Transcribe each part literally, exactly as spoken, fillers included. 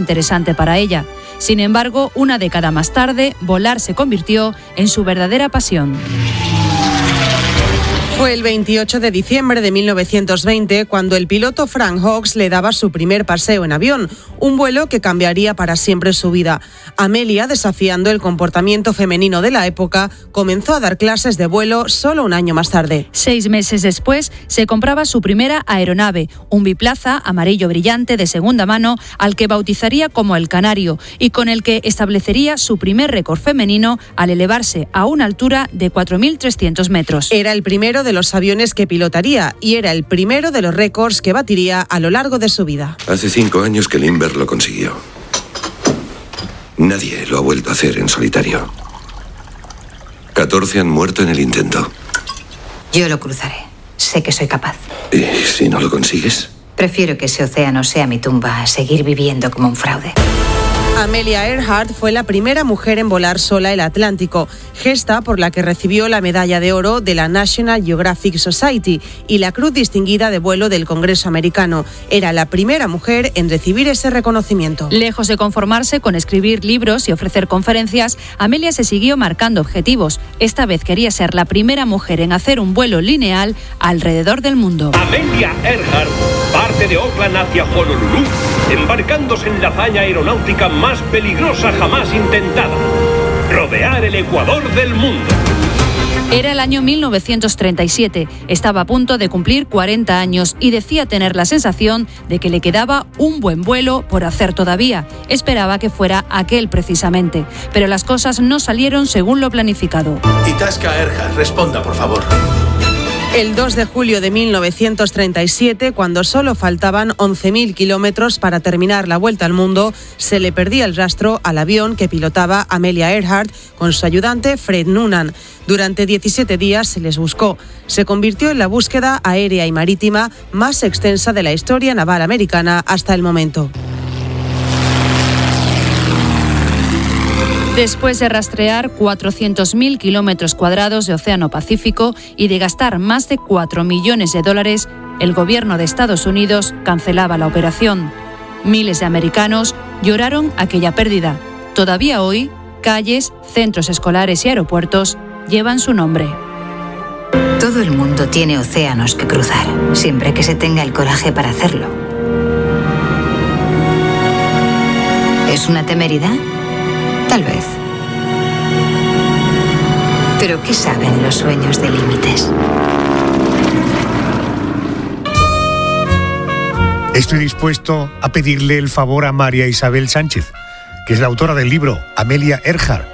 interesante para ella. Sin embargo, una década más tarde, volar se convirtió en su verdadera pasión. Fue el veintiocho de diciembre de mil novecientos veinte cuando el piloto Frank Hawks le daba su primer paseo en avión, un vuelo que cambiaría para siempre su vida. Amelia, desafiando el comportamiento femenino de la época, comenzó a dar clases de vuelo solo un año más tarde. Seis meses después, se compraba su primera aeronave, un biplaza amarillo brillante de segunda mano al que bautizaría como el Canario y con el que establecería su primer récord femenino al elevarse a una altura de cuatro mil trescientos metros. Era el primero de los aviones que pilotaría y era el primero de los récords que batiría a lo largo de su vida. Hace cinco años que Lindbergh lo consiguió. Nadie lo ha vuelto a hacer en solitario. catorce han muerto en el intento. Yo lo cruzaré. Sé que soy capaz. ¿Y si no lo consigues? Prefiero que ese océano sea mi tumba a seguir viviendo como un fraude. Amelia Earhart fue la primera mujer en volar sola el Atlántico, gesta por la que recibió la medalla de oro de la National Geographic Society y la Cruz Distinguida de Vuelo del Congreso Americano. Era la primera mujer en recibir ese reconocimiento. Lejos de conformarse con escribir libros y ofrecer conferencias, Amelia se siguió marcando objetivos. Esta vez quería ser la primera mujer en hacer un vuelo lineal alrededor del mundo. Amelia Earhart parte de Oakland hacia Honolulu, embarcándose en la hazaña aeronáutica más peligrosa jamás intentada: rodear el ecuador del mundo. Era el año mil novecientos treinta y siete, estaba a punto de cumplir cuarenta años y decía tener la sensación de que le quedaba un buen vuelo por hacer todavía. Esperaba que fuera aquel precisamente, pero las cosas no salieron según lo planificado. Itasca Earhart, responda por favor. El dos de julio de mil novecientos treinta y siete, cuando solo faltaban once mil kilómetros para terminar la vuelta al mundo, se le perdía el rastro al avión que pilotaba Amelia Earhart con su ayudante Fred Noonan. Durante diecisiete días se les buscó. Se convirtió en la búsqueda aérea y marítima más extensa de la historia naval americana hasta el momento. Después de rastrear cuatrocientos mil kilómetros cuadrados de Océano Pacífico y de gastar más de cuatro millones de dólares, el gobierno de Estados Unidos cancelaba la operación. Miles de americanos lloraron aquella pérdida. Todavía hoy, calles, centros escolares y aeropuertos llevan su nombre. Todo el mundo tiene océanos que cruzar, siempre que se tenga el coraje para hacerlo. ¿Es una temeridad? Tal vez. Pero ¿qué saben los sueños de límites? Estoy dispuesto a pedirle el favor a María Isabel Sánchez, que es la autora del libro Amelia Earhart,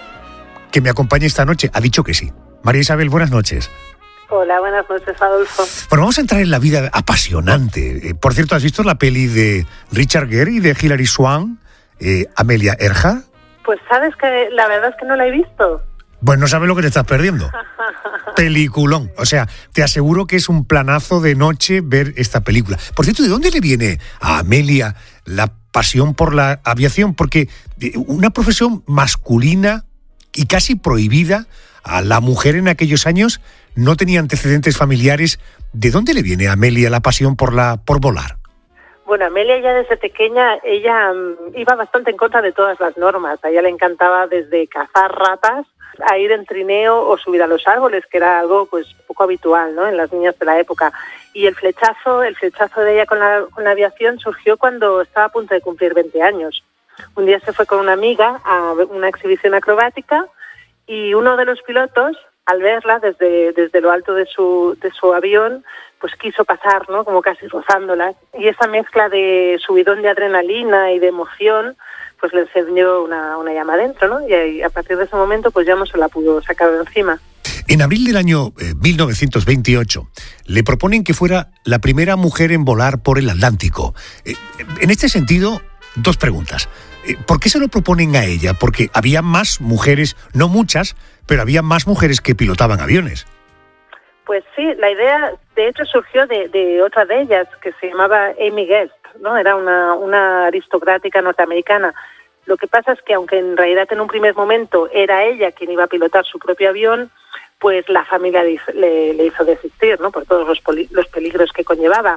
que me acompañe esta noche. Ha dicho que sí. María Isabel, buenas noches. Hola, buenas noches, Adolfo. Bueno, vamos a entrar en la vida apasionante. Por cierto, ¿has visto la peli de Richard Gere y de Hilary Swank, eh, Amelia Earhart? Pues sabes que la verdad es que no la he visto. Pues no sabes lo que te estás perdiendo. Peliculón. O sea, te aseguro que es un planazo de noche ver esta película. Por cierto, ¿de dónde le viene a Amelia la pasión por la aviación? Porque una profesión masculina y casi prohibida a la mujer en aquellos años no tenía antecedentes familiares. ¿De dónde le viene a Amelia la pasión por la por volar? Bueno, Amelia ya desde pequeña, ella um, iba bastante en contra de todas las normas. A ella le encantaba desde cazar ratas a ir en trineo o subir a los árboles, que era algo pues poco habitual, ¿no?, en las niñas de la época. Y el flechazo, el flechazo de ella con la, con la aviación surgió cuando estaba a punto de cumplir veinte años. Un día se fue con una amiga a una exhibición acrobática y uno de los pilotos, al verla desde, desde lo alto de su, de su avión, pues quiso pasar, ¿no?, como casi rozándola. Y esa mezcla de subidón de adrenalina y de emoción, pues le encendió una, una llama adentro, ¿no? Y ahí, a partir de ese momento, pues ya no se la pudo sacar de encima. En abril del año eh, mil novecientos veintiocho, le proponen que fuera la primera mujer en volar por el Atlántico. Eh, en este sentido, dos preguntas. Eh, ¿Por qué se lo proponen a ella? Porque había más mujeres, no muchas, pero había más mujeres que pilotaban aviones. Pues sí, la idea de hecho surgió de, de otra de ellas, que se llamaba Amy Guest, ¿no? Era una, una aristocrática norteamericana. Lo que pasa es que aunque en realidad en un primer momento era ella quien iba a pilotar su propio avión, pues la familia le, le, le hizo desistir, ¿no?, por todos los, poli, los peligros que conllevaba.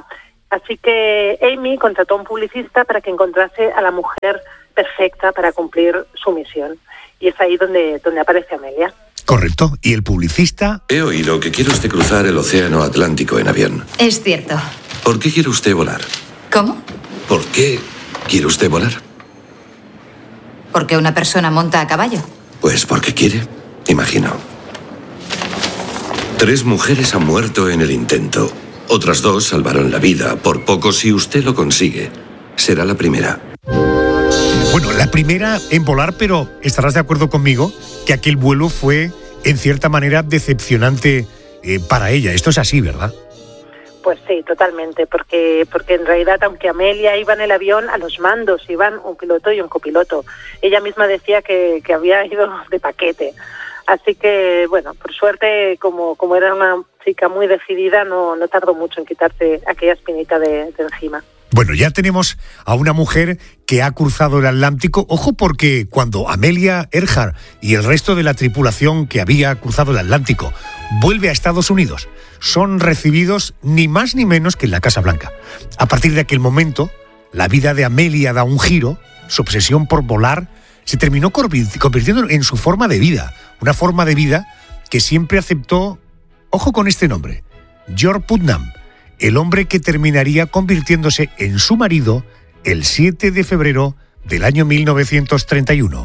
Así que Amy contrató a un publicista para que encontrase a la mujer perfecta para cumplir su misión. Y es ahí donde, donde aparece Amelia. Correcto. ¿Y el publicista? He oído que quiere usted cruzar el océano Atlántico en avión. Es cierto. ¿Por qué quiere usted volar? ¿Cómo? ¿Por qué quiere usted volar? ¿Porque una persona monta a caballo? Pues porque quiere, imagino. Tres mujeres han muerto en el intento. Otras dos salvaron la vida. Por poco, si usted lo consigue, será la primera. Bueno, la primera en volar, pero estarás de acuerdo conmigo que aquel vuelo fue, en cierta manera, decepcionante eh, para ella. Esto es así, ¿verdad? Pues sí, totalmente, porque porque en realidad, aunque Amelia iba en el avión, a los mandos iban un piloto y un copiloto. Ella misma decía que, que había ido de paquete. Así que, bueno, por suerte, como, como era una chica muy decidida, no, no tardó mucho en quitarse aquella espinita de, de encima. Bueno, ya tenemos a una mujer que ha cruzado el Atlántico. Ojo, porque cuando Amelia Earhart y el resto de la tripulación que había cruzado el Atlántico vuelve a Estados Unidos, son recibidos ni más ni menos que en la Casa Blanca. A partir de aquel momento, la vida de Amelia da un giro. Su obsesión por volar se terminó convirtiendo en su forma de vida. Una forma de vida que siempre aceptó, ojo con este nombre, George Putnam, el hombre que terminaría convirtiéndose en su marido el siete de febrero del año mil novecientos treinta y uno.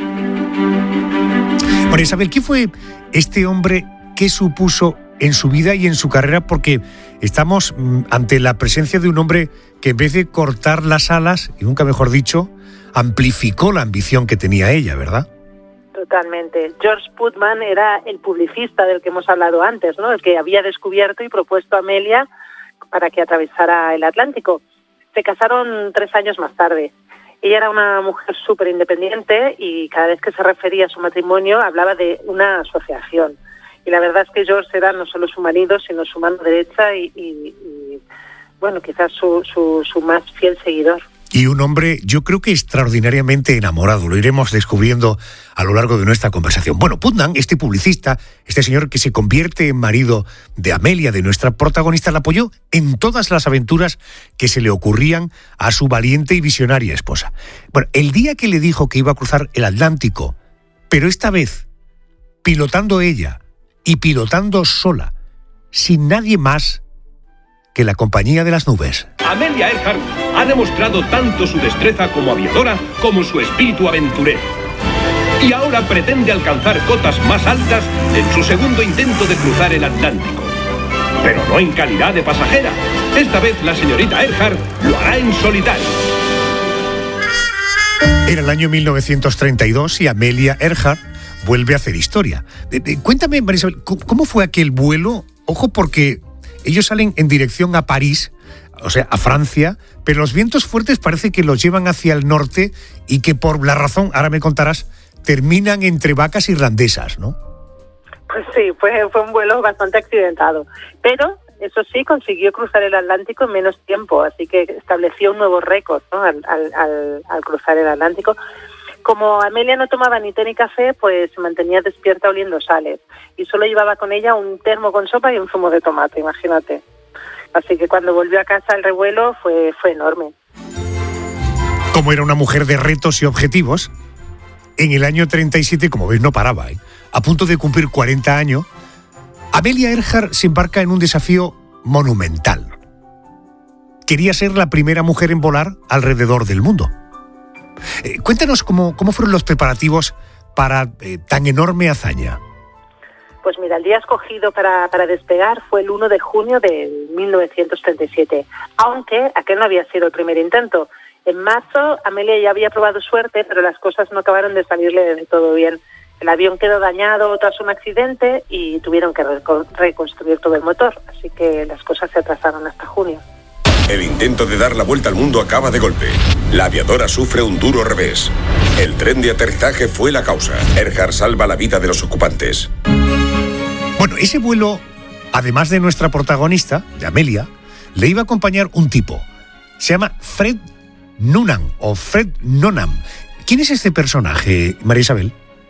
María Isabel, ¿qué fue este hombre que supuso en su vida y en su carrera? Porque estamos mm, ante la presencia de un hombre que, en vez de cortar las alas, y nunca mejor dicho, amplificó la ambición que tenía ella, ¿verdad? Totalmente. George Putnam era el publicista del que hemos hablado antes, ¿no? El que había descubierto y propuesto a Amelia para que atravesara el Atlántico. Se casaron tres años más tarde. Ella era una mujer súper independiente y cada vez que se refería a su matrimonio hablaba de una asociación. Y la verdad es que George era no solo su marido, sino su mano derecha y, y, y bueno, quizás su, su, su más fiel seguidor. Y un hombre, yo creo que extraordinariamente enamorado. Lo iremos descubriendo a lo largo de nuestra conversación. Bueno, Putnam, este publicista, este señor que se convierte en marido de Amelia, de nuestra protagonista, la apoyó en todas las aventuras que se le ocurrían a su valiente y visionaria esposa. Bueno, el día que le dijo que iba a cruzar el Atlántico, pero esta vez pilotando ella y pilotando sola, sin nadie más que la compañía de las nubes. Amelia Earhart ha demostrado tanto su destreza como aviadora como su espíritu aventurero. Y ahora pretende alcanzar cotas más altas en su segundo intento de cruzar el Atlántico. Pero no en calidad de pasajera. Esta vez la señorita Earhart lo hará en solitario. Era el año mil novecientos treinta y dos y Amelia Earhart vuelve a hacer historia. Eh, eh, cuéntame, María Isabel, ¿cómo fue aquel vuelo? Ojo, porque ellos salen en dirección a París, o sea, a Francia, pero los vientos fuertes parece que los llevan hacia el norte y que por la razón, ahora me contarás, terminan entre vacas irlandesas, ¿no? Pues sí, fue, fue un vuelo bastante accidentado, pero eso sí, consiguió cruzar el Atlántico en menos tiempo, así que estableció un nuevo récord, ¿no? al, al, al, al cruzar el Atlántico. Como Amelia no tomaba ni té ni café, pues se mantenía despierta oliendo sales. Y solo llevaba con ella un termo con sopa y un zumo de tomate, imagínate. Así que cuando volvió a casa el revuelo fue, fue enorme. Como era una mujer de retos y objetivos, en el año treinta y siete, como veis, no paraba, ¿eh? A punto de cumplir cuarenta años, Amelia Earhart se embarca en un desafío monumental. Quería ser la primera mujer en volar alrededor del mundo. Eh, cuéntanos cómo, cómo fueron los preparativos para eh, tan enorme hazaña. Pues mira, el día escogido para, para despegar fue el uno de junio de mil novecientos treinta y siete, aunque aquel no había sido el primer intento. En marzo, Amelia ya había probado suerte, pero las cosas no acabaron de salirle de todo bien. El avión quedó dañado tras un accidente y tuvieron que reco- reconstruir todo el motor, así que las cosas se atrasaron hasta junio. El intento de dar la vuelta al mundo acaba de golpe. La aviadora sufre un duro revés. El tren de aterrizaje fue la causa. Earhart salva la vida de los ocupantes. Bueno, ese vuelo, además de nuestra protagonista, de Amelia, le iba a acompañar un tipo. Se llama Fred Noonan o Fred Noonan. ¿Quién es este personaje, María Isabel? Pues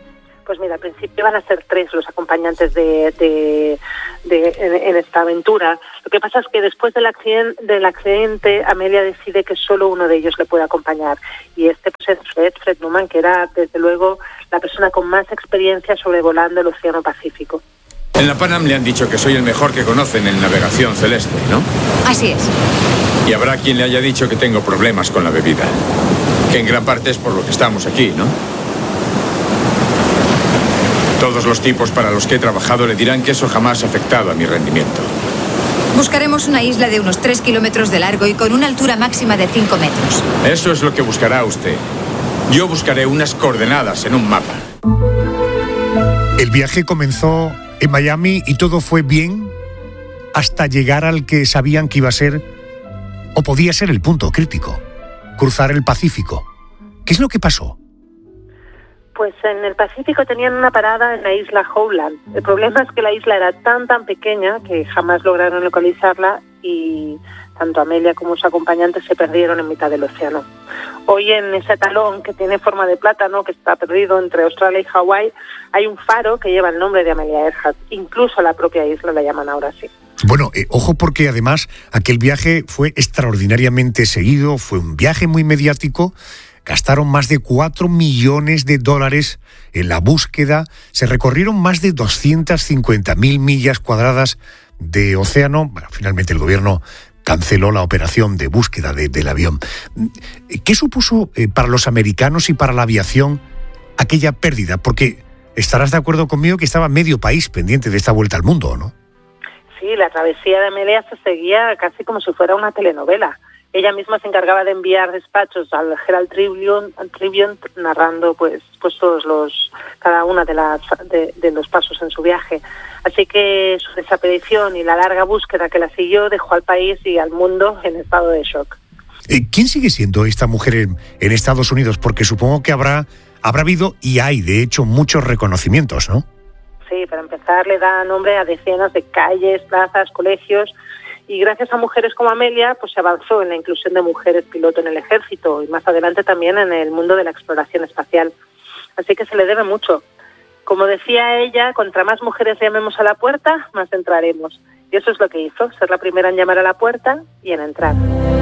Pues mira, al principio van a ser tres los acompañantes de, de, de en, en esta aventura. Lo que pasa es que después del accidente, del accidente, Amelia decide que solo uno de ellos le puede acompañar. Y este pues, es Fred, Fred Newman, que era desde luego la persona con más experiencia sobrevolando el Océano Pacífico. En la Pan Am le han dicho que soy el mejor que conocen en navegación celeste, ¿no? Así es. Y habrá quien le haya dicho que tengo problemas con la bebida. Que en gran parte es por lo que estamos aquí, ¿no? Todos los tipos para los que he trabajado le dirán que eso jamás ha afectado a mi rendimiento. Buscaremos una isla de unos tres kilómetros de largo y con una altura máxima de cinco metros. Eso es lo que buscará usted. Yo buscaré unas coordenadas en un mapa. El viaje comenzó en Miami y todo fue bien hasta llegar al que sabían que iba a ser, o podía ser el punto crítico, cruzar el Pacífico. ¿Qué es lo que pasó? Pues en el Pacífico tenían una parada en la isla Howland. El problema es que la isla era tan tan pequeña que jamás lograron localizarla y tanto Amelia como sus acompañantes se perdieron en mitad del océano. Hoy en ese talón que tiene forma de plátano, que está perdido entre Australia y Hawái, hay un faro que lleva el nombre de Amelia Earhart. Incluso la propia isla la llaman ahora así. Bueno, eh, ojo porque además aquel viaje fue extraordinariamente seguido, fue un viaje muy mediático. Gastaron más de cuatro millones de dólares en la búsqueda. Se recorrieron más de doscientas cincuenta mil millas cuadradas de océano. Bueno, finalmente el gobierno canceló la operación de búsqueda de, del avión. ¿Qué supuso eh, para los americanos y para la aviación aquella pérdida? Porque estarás de acuerdo conmigo que estaba medio país pendiente de esta vuelta al mundo, ¿no? Sí, la travesía de Amelia se seguía casi como si fuera una telenovela. Ella misma se encargaba de enviar despachos al Herald Tribune, Tribune narrando pues pues todos los cada una de las de, de los pasos en su viaje. Así que su desaparición y la larga búsqueda que la siguió dejó al país y al mundo en estado de shock. ¿Quién sigue siendo esta mujer en, en Estados Unidos? Porque supongo que habrá habrá habido y hay de hecho muchos reconocimientos, ¿no? Sí, para empezar le da nombre a decenas de calles, plazas, colegios. Y gracias a mujeres como Amelia, pues se avanzó en la inclusión de mujeres piloto en el ejército y más adelante también en el mundo de la exploración espacial. Así que se le debe mucho. Como decía ella, contra más mujeres llamemos a la puerta, más entraremos. Y eso es lo que hizo, ser la primera en llamar a la puerta y en entrar.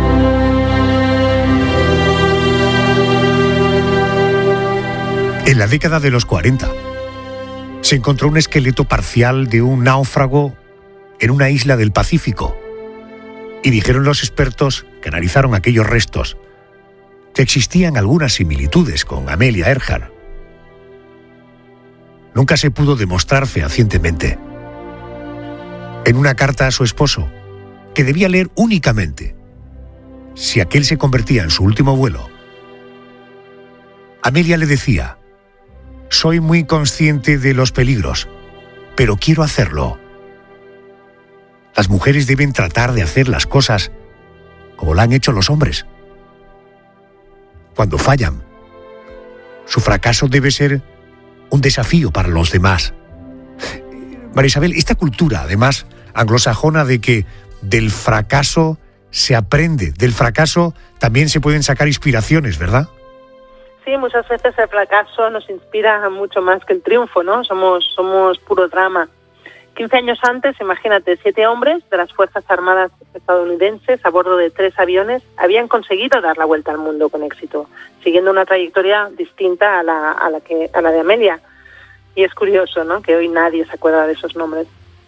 En la década de los cuarenta, se encontró un esqueleto parcial de un náufrago en una isla del Pacífico. Y dijeron los expertos que analizaron aquellos restos que existían algunas similitudes con Amelia Earhart. Nunca se pudo demostrar fehacientemente. En una carta a su esposo, que debía leer únicamente si aquel se convertía en su último vuelo, Amelia le decía: «Soy muy consciente de los peligros, pero quiero hacerlo. Las mujeres deben tratar de hacer las cosas como lo han hecho los hombres. Cuando fallan, su fracaso debe ser un desafío para los demás». María Isabel, esta cultura, además, anglosajona de que del fracaso se aprende, del fracaso también se pueden sacar inspiraciones, ¿verdad? Sí, muchas veces el fracaso nos inspira mucho más que el triunfo, ¿no? Somos, somos puro drama. quince años antes, imagínate, siete hombres de las Fuerzas Armadas estadounidenses a bordo de tres aviones habían conseguido dar la vuelta al mundo con éxito, siguiendo una trayectoria distinta a la, a la, que, a la de Amelia. Y es curioso, ¿no?, que hoy nadie se acuerda de esos nombres.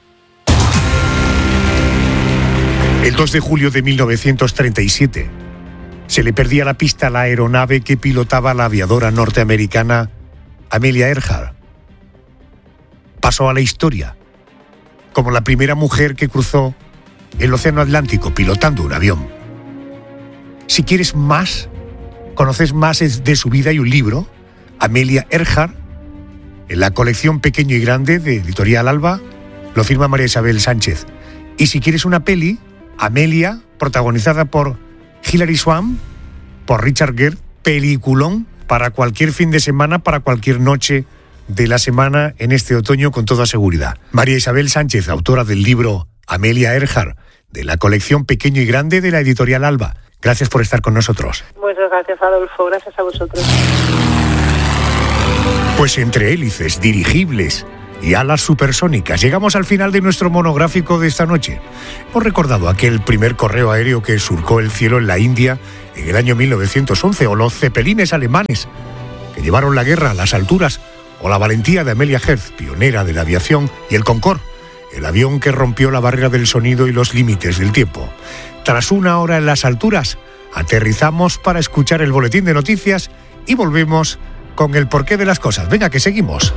El dos de julio de mil novecientos treinta y siete se le perdía la pista a la aeronave que pilotaba la aviadora norteamericana Amelia Earhart. Pasó a la historia como la primera mujer que cruzó el Océano Atlántico pilotando un avión. Si quieres más, conoces más de su vida, y un libro, Amelia Earhart, en la colección Pequeño y Grande de Editorial Alba, lo firma María Isabel Sánchez. Y si quieres una peli, Amelia, protagonizada por Hilary Swank, por Richard Gere, peliculón para cualquier fin de semana, para cualquier noche de la semana en este otoño, con toda seguridad. María Isabel Sánchez, autora del libro Amelia Earhart, de la colección Pequeño y Grande de la Editorial Alba. Gracias por estar con nosotros. Muchas gracias, Adolfo. Gracias a vosotros. Pues entre hélices, dirigibles y alas supersónicas, llegamos al final de nuestro monográfico de esta noche. Hemos recordado aquel primer correo aéreo que surcó el cielo en la India en el año mil novecientos once, o los cepelines alemanes que llevaron la guerra a las alturas, o la valentía de Amelia Earhart, pionera de la aviación, y el Concorde, el avión que rompió la barrera del sonido y los límites del tiempo. Tras una hora en las alturas, aterrizamos para escuchar el boletín de noticias y volvemos con el porqué de las cosas. Venga, que seguimos.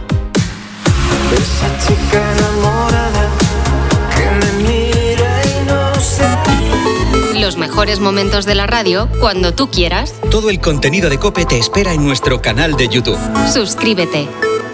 Esa chica enamorada que me mira y no sé. Los mejores momentos de la radio cuando tú quieras. Todo el contenido de COPE te espera en nuestro canal de YouTube. Suscríbete.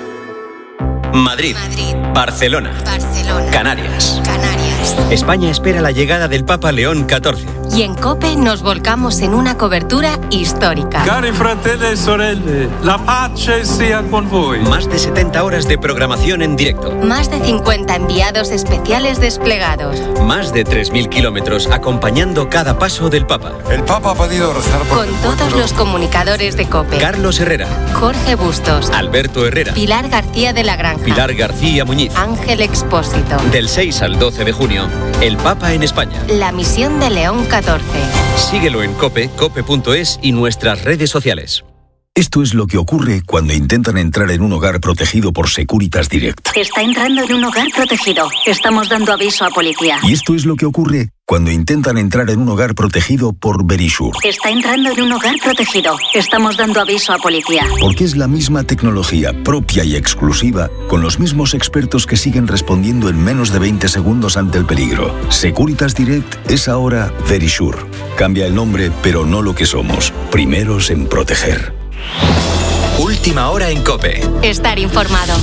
Madrid, Madrid. Barcelona, Barcelona. Canarias. Canarias. España espera la llegada del Papa León catorce. Y en COPE nos volcamos en una cobertura histórica. Cari fratelli e sorelle, la pace sia con voi. Más de setenta horas de programación en directo. Más de cincuenta enviados especiales desplegados. Más de tres mil kilómetros acompañando cada paso del Papa. El Papa ha pedido rezar por Con todos los comunicadores de COPE. Carlos Herrera, Jorge Bustos, Alberto Herrera, Pilar García de la Granja, Pilar García Muñiz, Ángel Expósito. Del seis al doce de junio, el Papa en España. La misión de León catorce. Síguelo en COPE, cope punto es y nuestras redes sociales. Esto es lo que ocurre cuando intentan entrar en un hogar protegido por Securitas Direct. Está entrando en un hogar protegido. Estamos dando aviso a policía. Y esto es lo que ocurre cuando intentan entrar en un hogar protegido por Verisure. Está entrando en un hogar protegido. Estamos dando aviso a policía. Porque es la misma tecnología propia y exclusiva, con los mismos expertos que siguen respondiendo en menos de veinte segundos ante el peligro. Securitas Direct es ahora Verisure. Cambia el nombre, pero no lo que somos. Primeros en proteger. Última hora en COPE. Estar informado.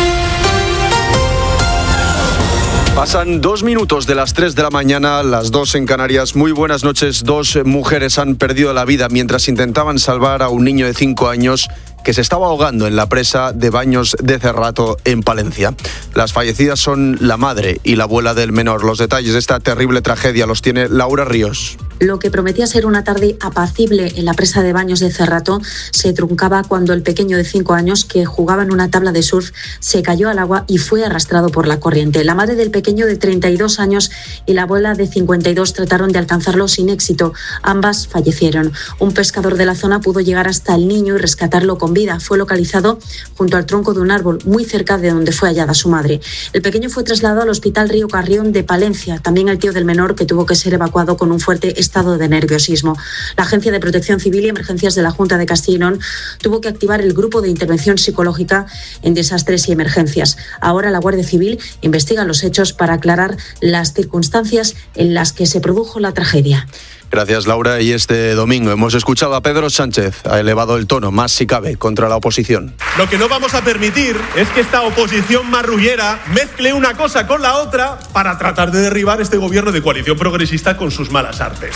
Pasan dos minutos de las tres de la mañana, las dos en Canarias. Muy buenas noches. Dos mujeres han perdido la vida mientras intentaban salvar a un niño de cinco años que se estaba ahogando en la presa de Baños de Cerrato, en Palencia. Las fallecidas son la madre y la abuela del menor. Los detalles de esta terrible tragedia los tiene Laura Ríos. Lo que prometía ser una tarde apacible en la presa de Baños de Cerrato se truncaba cuando el pequeño de cinco años, que jugaba en una tabla de surf, se cayó al agua y fue arrastrado por la corriente. La madre del pequeño, de treinta y dos años, y la abuela, de cincuenta y dos, trataron de alcanzarlo sin éxito. Ambas fallecieron. Un pescador de la zona pudo llegar hasta el niño y rescatarlo con vida. Fue localizado junto al tronco de un árbol, muy cerca de donde fue hallada su madre. El pequeño fue trasladado al Hospital Río Carrión de Palencia. También el tío del menor, que tuvo que ser evacuado con un fuerte estado de nerviosismo. La Agencia de Protección Civil y Emergencias de la Junta de Castilla y León tuvo que activar el grupo de intervención psicológica en desastres y emergencias. Ahora la Guardia Civil investiga los hechos para aclarar las circunstancias en las que se produjo la tragedia. Gracias, Laura. Y este domingo hemos escuchado a Pedro Sánchez. Ha elevado el tono, más si cabe, contra la oposición. Lo que no vamos a permitir es que esta oposición marrullera mezcle una cosa con la otra para tratar de derribar este gobierno de coalición progresista con sus malas artes.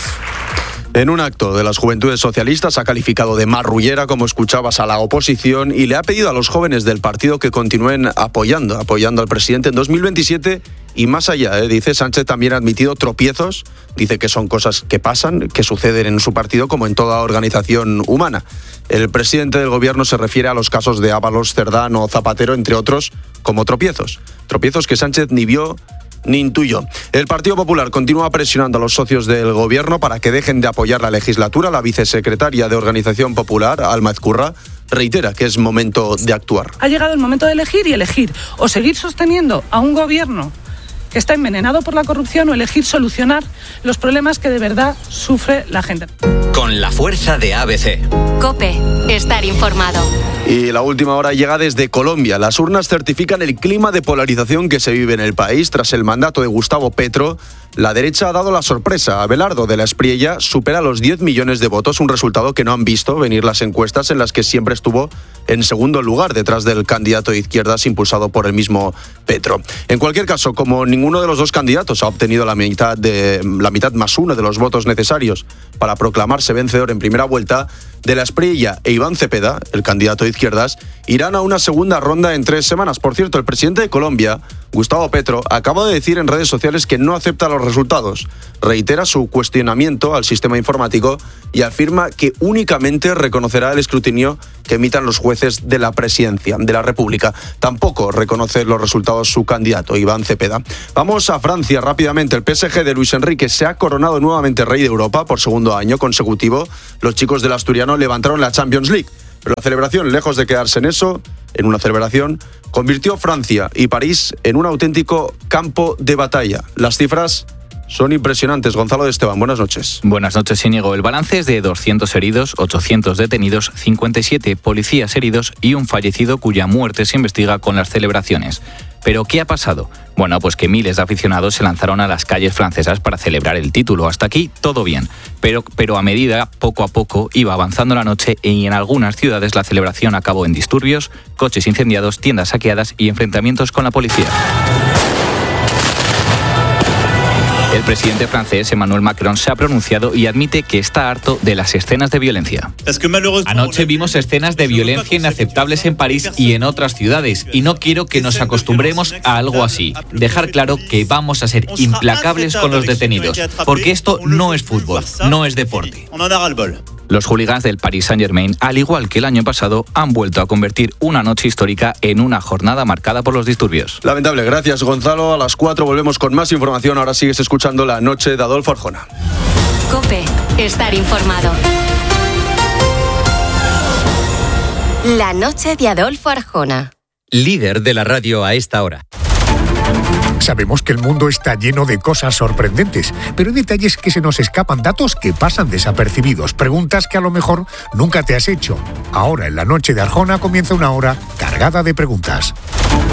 En un acto de las Juventudes Socialistas ha calificado de marrullera, como escuchabas, a la oposición y le ha pedido a los jóvenes del partido que continúen apoyando, apoyando al presidente en dos mil veintisiete y más allá. ¿eh? Dice, Sánchez también ha admitido tropiezos, dice que son cosas que pasan, que suceden en su partido como en toda organización humana. El presidente del gobierno se refiere a los casos de Ábalos, Cerdán o Zapatero, entre otros, como tropiezos. Tropiezos que Sánchez ni vio ni intuyó. El Partido Popular continúa presionando a los socios del gobierno para que dejen de apoyar la legislatura. La vicesecretaria de Organización Popular, Alma Ezcurra, reitera que es momento de actuar. Ha llegado el momento de elegir y elegir o seguir sosteniendo a un gobierno que está envenenado por la corrupción o elegir solucionar los problemas que de verdad sufre la gente. Con la fuerza de A B C. COPE. Estar informado. Y la última hora llega desde Colombia. Las urnas certifican el clima de polarización que se vive en el país. Tras el mandato de Gustavo Petro, la derecha ha dado la sorpresa. Abelardo de la Espriella supera los diez millones de votos, un resultado que no han visto venir las encuestas, en las que siempre estuvo en segundo lugar, detrás del candidato de izquierdas impulsado por el mismo Petro. En cualquier caso, como ninguno de los dos candidatos ha obtenido la mitad, de, la mitad más uno de los votos necesarios para proclamarse vencedor en primera vuelta, de la Espriella e Iván Cepeda, el candidato de izquierdas, irán a una segunda ronda en tres semanas. Por cierto, el presidente de Colombia, Gustavo Petro, acaba de decir en redes sociales que no acepta los resultados. Reitera su cuestionamiento al sistema informático y afirma que únicamente reconocerá el escrutinio que emitan los jueces de la presidencia de la República. Tampoco reconoce los resultados su candidato, Iván Cepeda. Vamos a Francia rápidamente. El P S G de Luis Enrique se ha coronado nuevamente rey de Europa por segundo año consecutivo. Los chicos del asturiano levantaron la Champions League. Pero la celebración, lejos de quedarse en eso, en una celebración, convirtió Francia y París en un auténtico campo de batalla. Las cifras son impresionantes. Gonzalo de Esteban, buenas noches. Buenas noches, Íñigo. El balance es de doscientos heridos, ochocientos detenidos, cincuenta y siete policías heridos y un fallecido cuya muerte se investiga con las celebraciones. ¿Pero qué ha pasado? Bueno, pues que miles de aficionados se lanzaron a las calles francesas para celebrar el título. Hasta aquí todo bien. Pero, pero a medida, poco a poco, iba avanzando la noche y en algunas ciudades la celebración acabó en disturbios, coches incendiados, tiendas saqueadas y enfrentamientos con la policía. El presidente francés Emmanuel Macron se ha pronunciado y admite que está harto de las escenas de violencia. Anoche vimos escenas de violencia inaceptables en París y en otras ciudades y no quiero que nos acostumbremos a algo así. Dejar claro que vamos a ser implacables con los detenidos, porque esto no es fútbol, no es deporte. Los hooligans del Paris Saint-Germain, al igual que el año pasado, han vuelto a convertir una noche histórica en una jornada marcada por los disturbios. Lamentable, gracias Gonzalo. A las cuatro volvemos con más información. Ahora sigues escuchando La Noche de Adolfo Arjona. COPE, estar informado. La Noche de Adolfo Arjona. Líder de la radio a esta hora. Sabemos que el mundo está lleno de cosas sorprendentes, pero hay detalles que se nos escapan, datos que pasan desapercibidos, preguntas que a lo mejor nunca te has hecho. Ahora, en La Noche de Arjona, comienza una hora cargada de preguntas.